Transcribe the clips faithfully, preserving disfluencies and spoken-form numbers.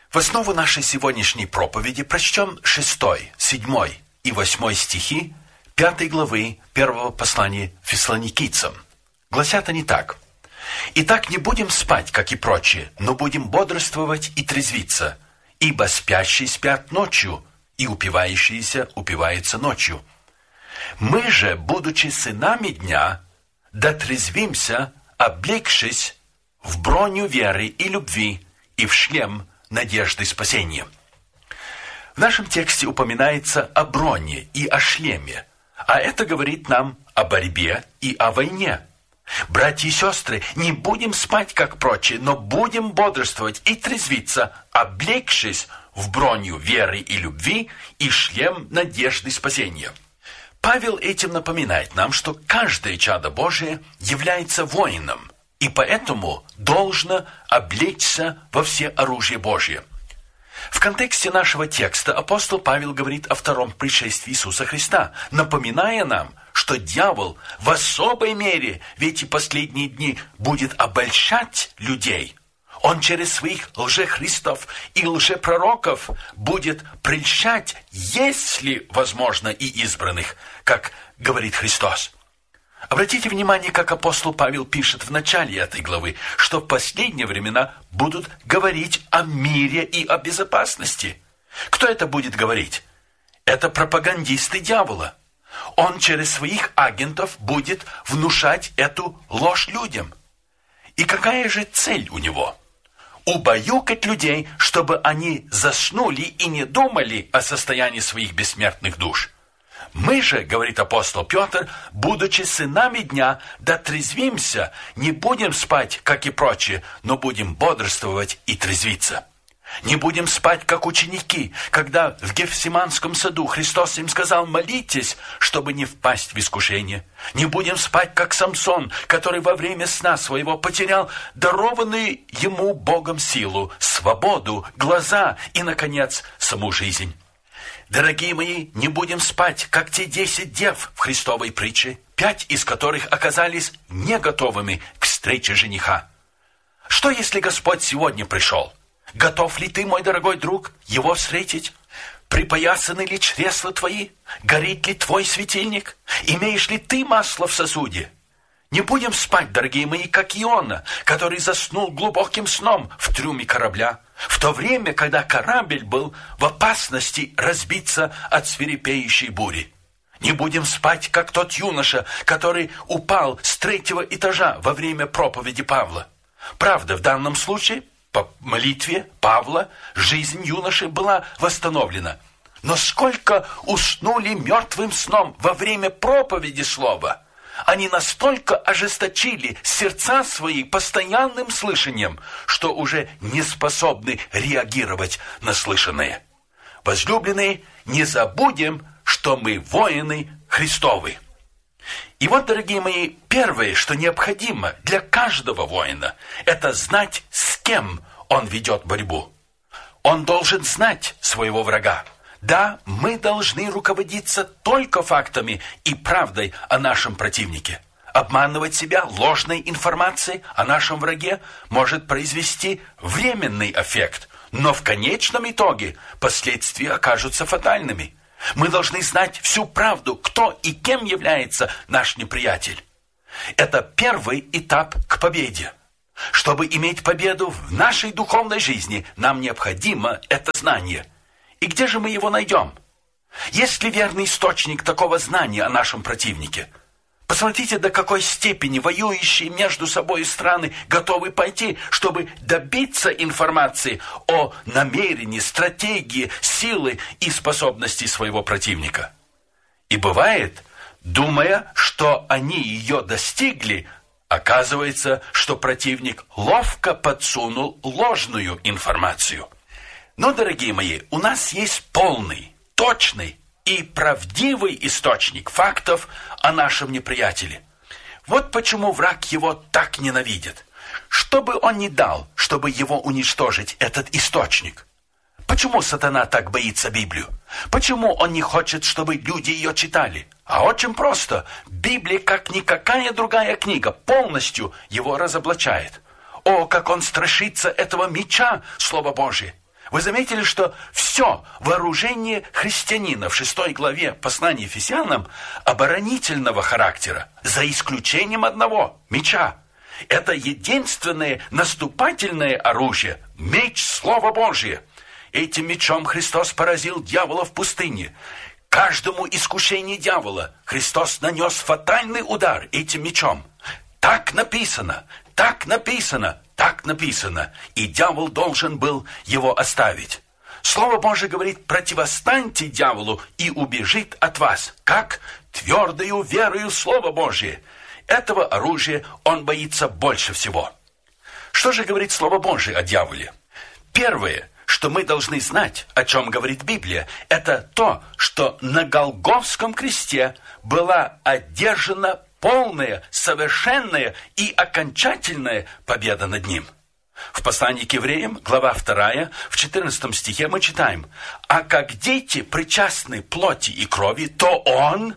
В основу нашей сегодняшней проповеди прочтем шестой, седьмой и восьмой стихи пятой главы первого послания Фессалоникийцам. Гласят они так. «Итак, не будем спать, как и прочие, но будем бодрствовать и трезвиться, ибо спящие спят ночью, и упивающиеся упиваются ночью. Мы же, будучи сынами дня, дотрезвимся, облегшись в броню веры и любви и в шлем надежды спасения». В нашем тексте упоминается о броне и о шлеме, а это говорит нам о борьбе и о войне. Братья и сестры, не будем спать, как прочие, но будем бодрствовать и трезвиться, облегшись в броню веры и любви и шлем надежды спасения. Павел этим напоминает нам, что каждое чадо Божие является воином, и поэтому должно облечься во все оружие Божие. В контексте нашего текста апостол Павел говорит о втором пришествии Иисуса Христа, напоминая нам, что дьявол в особой мере в эти последние дни будет обольщать людей. Он через своих лжехристов и лжепророков будет прельщать, если возможно, и избранных, как говорит Христос. Обратите внимание, как апостол Павел пишет в начале этой главы, что в последние времена будут говорить о мире и о безопасности. Кто это будет говорить? Это пропагандисты дьявола. Он через своих агентов будет внушать эту ложь людям. И какая же цель у него? Убаюкать людей, чтобы они заснули и не думали о состоянии своих бессмертных душ. Мы же, говорит апостол Петр, будучи сынами дня, дотрезвимся, не будем спать, как и прочие, но будем бодрствовать и трезвиться. Не будем спать, как ученики, когда в Гефсиманском саду Христос им сказал: молитесь, чтобы не впасть в искушение. Не будем спать, как Самсон, который во время сна своего потерял дарованную ему Богом силу, свободу, глаза и, наконец, саму жизнь. Дорогие мои, не будем спать, как те десять дев в Христовой притче, пять из которых оказались не готовыми к встрече жениха. Что, если Господь сегодня пришел? Готов ли ты, мой дорогой друг, его встретить? Припоясаны ли чресла твои? Горит ли твой светильник? Имеешь ли ты масло в сосуде? Не будем спать, дорогие мои, как Иона, который заснул глубоким сном в трюме корабля, в то время, когда корабль был в опасности разбиться от свирепеющей бури. Не будем спать, как тот юноша, который упал с третьего этажа во время проповеди Павла. Правда, в данном случае, по молитве Павла, жизнь юноши была восстановлена. Но сколько уснули мертвым сном во время проповеди слова! Они настолько ожесточили сердца свои постоянным слышанием, что уже не способны реагировать на слышанное. Возлюбленные, не забудем, что мы воины Христовы. И вот, дорогие мои, первое, что необходимо для каждого воина, это знать, с кем он ведет борьбу. Он должен знать своего врага. Да, мы должны руководиться только фактами и правдой о нашем противнике. Обманывать себя ложной информацией о нашем враге может произвести временный эффект, но в конечном итоге последствия окажутся фатальными. Мы должны знать всю правду, кто и кем является наш неприятель. Это первый этап к победе. Чтобы иметь победу в нашей духовной жизни, нам необходимо это знание. И где же мы его найдем? Есть ли верный источник такого знания о нашем противнике? Посмотрите, до какой степени воюющие между собой страны готовы пойти, чтобы добиться информации о намерении, стратегии, силы и способности своего противника. И бывает, думая, что они ее достигли, оказывается, что противник ловко подсунул ложную информацию. Но, дорогие мои, у нас есть полный, точный и правдивый источник фактов о нашем неприятеле. Вот почему враг его так ненавидит. Что бы он ни дал, чтобы его уничтожить, этот источник? Почему сатана так боится Библию? Почему он не хочет, чтобы люди ее читали? А очень просто. Библия, как никакая другая книга, полностью его разоблачает. О, как он страшится этого меча, Слово Божие! Вы заметили, что все вооружение христианина в шестой главе послания Ефесянам оборонительного характера, за исключением одного – меча. Это единственное наступательное оружие – меч Слова Божие. Этим мечом Христос поразил дьявола в пустыне. Каждому искушению дьявола Христос нанес фатальный удар этим мечом. Так написано, так написано, так написано. И дьявол должен был его оставить. Слово Божие говорит: противостаньте дьяволу, и убежит от вас. Как? Твердою верою в Слово Божие. Этого оружия он боится больше всего. Что же говорит Слово Божие о дьяволе? Первое, что мы должны знать, о чем говорит Библия, это то, что на Голгофском кресте была одержана полная, совершенная и окончательная победа над ним. В послании к евреям, глава вторая, в четырнадцатом стихе мы читаем: «А как дети причастны плоти и крови, то он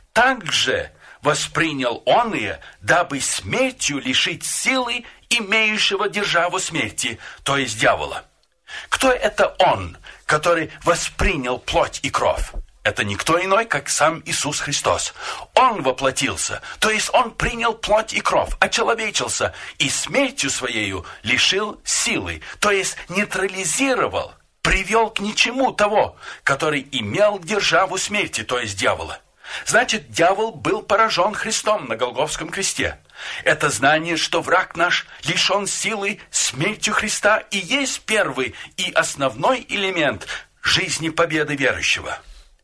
также воспринял оные, дабы смертью лишить силы имеющего державу смерти, то есть дьявола». Кто это он, который воспринял плоть и кровь? Это никто иной, как сам Иисус Христос. Он воплотился, то есть он принял плоть и кровь, очеловечился и смертью своею лишил силы, то есть нейтрализировал, привел к ничему того, который имел державу смерти, то есть дьявола. Значит, дьявол был поражен Христом на Голгофском кресте. Это знание, что враг наш лишен силы смертью Христа, и есть первый и основной элемент жизни победы верующего.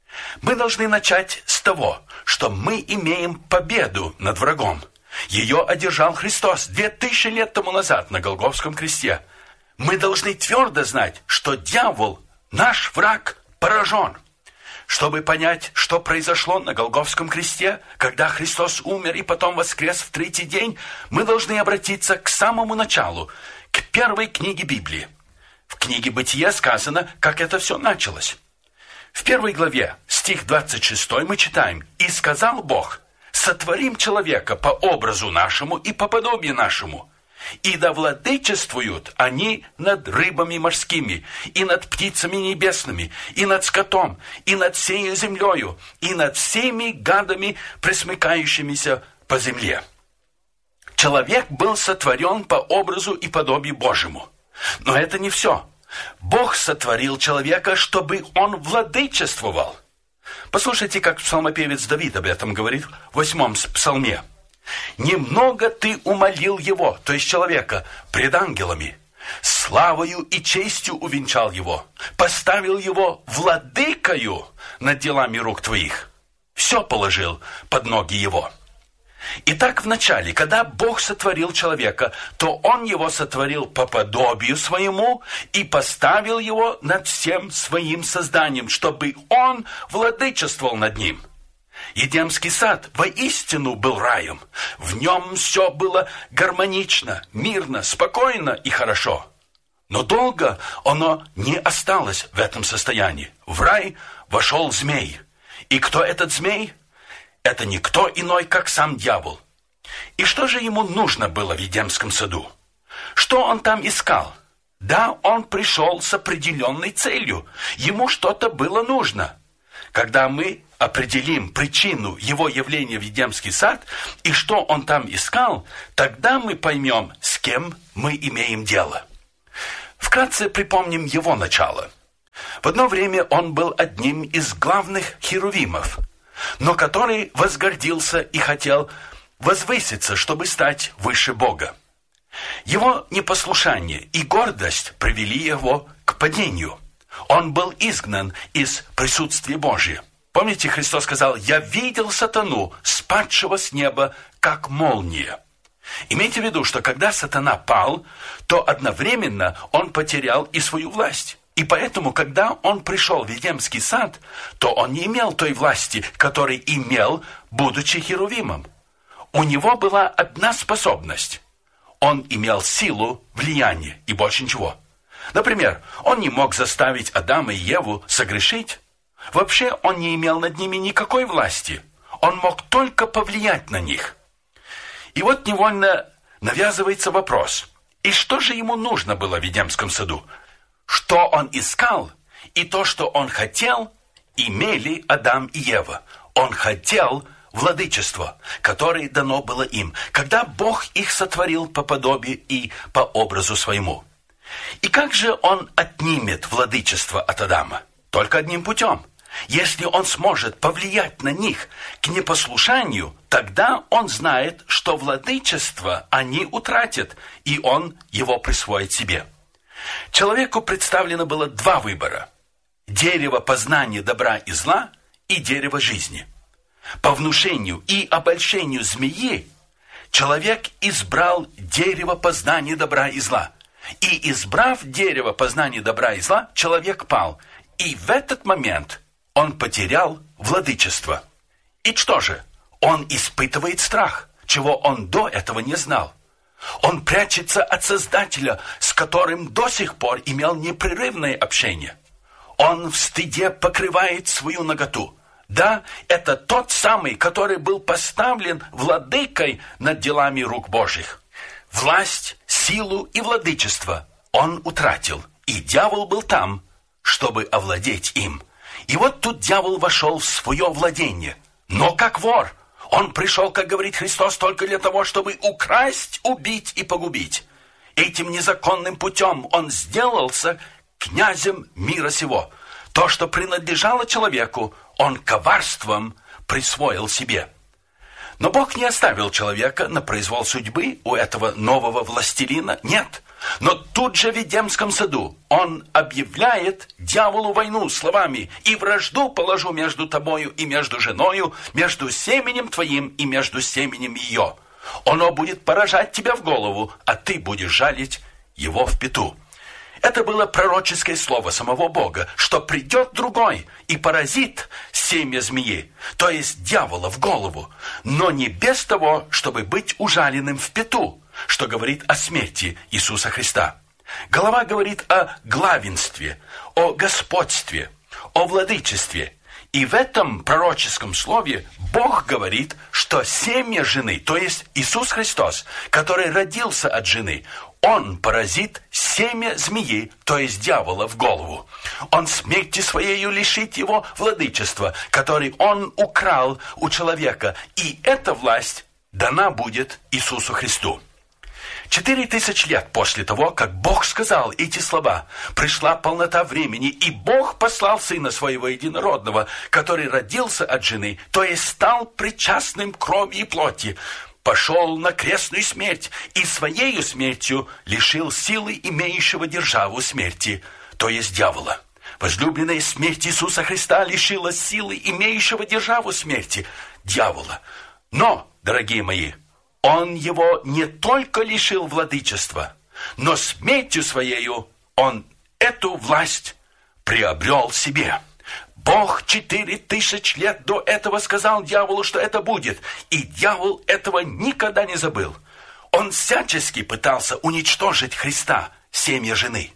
Мы должны начать с того, что мы имеем победу над врагом. Ее одержал Христос две тысячи лет тому назад на Голгофском кресте. Мы должны твердо знать, что дьявол, наш враг, поражен. Чтобы понять, что произошло на Голгофском кресте, когда Христос умер и потом воскрес в третий день, мы должны обратиться к самому началу, к первой книге Библии. В книге Бытия сказано, как это все началось. В первой главе, стих двадцать шесть, мы читаем: «И сказал Бог: сотворим человека по образу нашему и по подобию нашему, и да владычествуют они над рыбами морскими, и над птицами небесными, и над скотом, и над всею землею, и над всеми гадами, пресмыкающимися по земле». Человек был сотворен по образу и подобию Божьему. Но это не все. Бог сотворил человека, чтобы он владычествовал. Послушайте, как псалмопевец Давид об этом говорит в восьмом псалме. «Немного ты умолил его», то есть человека, пред ангелами, славою и честью увенчал его, поставил его владыкою над делами рук твоих. Все положил под ноги его. Итак, вначале, когда Бог сотворил человека, то Он его сотворил по подобию своему и поставил его над всем своим созданием, чтобы Он владычествовал над ним. Едемский сад воистину был раем. В нем все было гармонично, мирно, спокойно и хорошо. Но долго оно не осталось в этом состоянии. В рай вошел змей. И кто этот змей? Это никто иной, как сам дьявол. И что же ему нужно было в Едемском саду? Что он там искал? Да, он пришел с определенной целью. Ему что-то было нужно. Когда мы определим причину его явления в Едемский сад и что он там искал, тогда мы поймем, с кем мы имеем дело. Вкратце припомним его начало. В одно время он был одним из главных херувимов, но который возгордился и хотел возвыситься, чтобы стать выше Бога. Его непослушание и гордость привели его к падению. Он был изгнан из присутствия Божия. Помните, Христос сказал: «Я видел сатану, спадшего с неба, как молния». Имейте в виду, что когда сатана пал, то одновременно он потерял и свою власть. И поэтому, когда он пришел в Едемский сад, то он не имел той власти, которую имел, будучи херувимом. У него была одна способность. Он имел силу, влияние и больше ничего. Например, он не мог заставить Адама и Еву согрешить. Вообще он не имел над ними никакой власти. Он мог только повлиять на них. И вот невольно навязывается вопрос: и что же ему нужно было в Едемском саду? что он искал, и то, что он хотел, имели Адам и Ева. Он хотел владычество, которое дано было им, когда Бог их сотворил по подобию и по образу своему. И как же он отнимет владычество от Адама? Только одним путем. Если он сможет повлиять на них к непослушанию, тогда он знает, что владычество они утратят, и он его присвоит себе. Человеку представлено было два выбора: дерево познания добра и зла и дерево жизни. По внушению и обольщению змеи человек избрал дерево познания добра и зла. И избрав дерево познания добра и зла, человек пал. И в этот момент он потерял владычество. И что же? Он испытывает страх, чего он до этого не знал. Он прячется от Создателя, с которым до сих пор имел непрерывное общение. Он в стыде покрывает свою наготу. Да, это тот самый, который был поставлен владыкой над делами рук Божьих. Власть, силу и владычество он утратил, и дьявол был там, чтобы овладеть им. И вот тут дьявол вошел в свое владение. Но как вор, он пришел, как говорит Христос, только для того, чтобы украсть, убить и погубить. Этим незаконным путем он сделался князем мира сего. То, что принадлежало человеку, он коварством присвоил себе. Но Бог не оставил человека на произвол судьбы у этого нового властелина. Нет. Но тут же в Эдемском саду он объявляет дьяволу войну словами: «И вражду положу между тобою и между женою, между семенем твоим и между семенем ее. Оно будет поражать тебя в голову, а ты будешь жалить его в пяту». Это было пророческое слово самого Бога, что придет другой и поразит семя змеи, то есть дьявола, в голову, но не без того, чтобы быть ужаленным в пяту, что говорит о смерти Иисуса Христа. Глава говорит о главенстве, о господстве, о владычестве. И в этом пророческом слове Бог говорит, что семя жены, то есть Иисус Христос, который родился от жены, он поразит семя змеи, то есть дьявола, в голову. Он смертью своею лишит его владычества, который он украл у человека. И эта власть дана будет Иисусу Христу. Четыре тысячи лет после того, как Бог сказал эти слова, пришла полнота времени, и Бог послал Сына Своего Единородного, который родился от жены, то есть стал причастным крови и плоти, пошел на крестную смерть и своею смертью лишил силы имеющего державу смерти, то есть дьявола. Возлюбленная, смерть Иисуса Христа лишила силы имеющего державу смерти, дьявола. Но, дорогие мои, он его не только лишил владычества, но смертью своею он эту власть приобрел себе. Бог четыре тысячи лет до этого сказал дьяволу, что это будет, и дьявол этого никогда не забыл. Он всячески пытался уничтожить Христа, семя жены.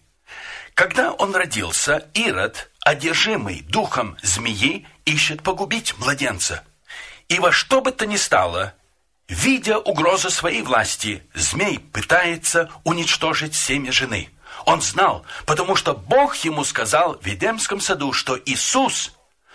Когда он родился, Ирод, одержимый духом змеи, ищет погубить младенца. И во что бы то ни стало, видя угрозу своей власти, змей пытается уничтожить семя жены. Он знал, потому что Бог ему сказал в Эдемском саду, что Иисус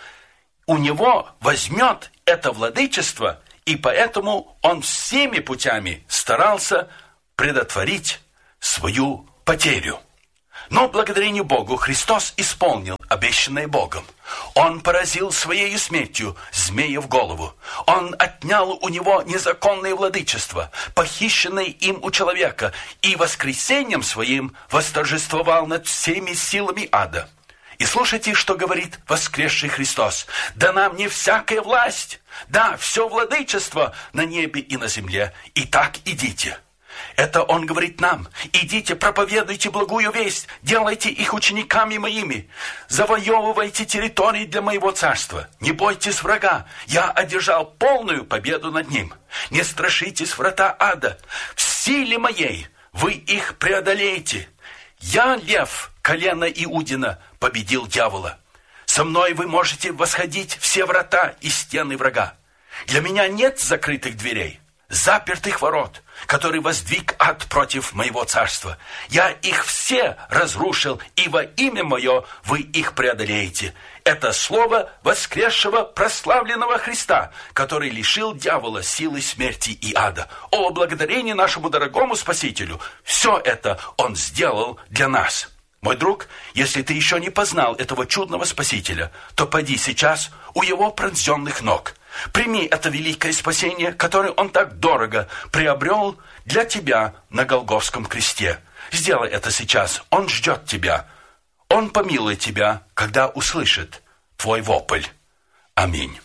у него возьмет это владычество, и поэтому он всеми путями старался предотвратить свою потерю. Но благодарение Богу Христос исполнил обещанное Богом. Он поразил своей смертью змея в голову. Он отнял у него незаконное владычество, похищенное им у человека, и воскресением своим восторжествовал над всеми силами ада. И слушайте, что говорит воскресший Христос: «Дана мне всякая власть, да, все владычество на небе и на земле. Итак, идите». Это он говорит нам: идите, проповедуйте благую весть, делайте их учениками моими, завоевывайте территории для моего царства. Не бойтесь врага, я одержал полную победу над ним. Не страшитесь врата ада, в силе моей вы их преодолеете. Я, лев, колено Иудина, победил дьявола. Со мной вы можете восходить все врата и стены врага. Для меня нет закрытых дверей, запертых ворот. который воздвиг ад против моего царства. Я их все разрушил, и во имя мое вы их преодолеете. Это слово воскресшего прославленного Христа, который лишил дьявола силы смерти и ада. О, благодарение нашему дорогому Спасителю! Все это Он сделал для нас. Мой друг, если ты еще не познал этого чудного Спасителя, то пойди сейчас у Его пронзенных ног. Прими это великое спасение, которое Он так дорого приобрел для тебя на Голгофском кресте. Сделай это сейчас. Он ждет тебя. Он помилует тебя, когда услышит твой вопль. Аминь.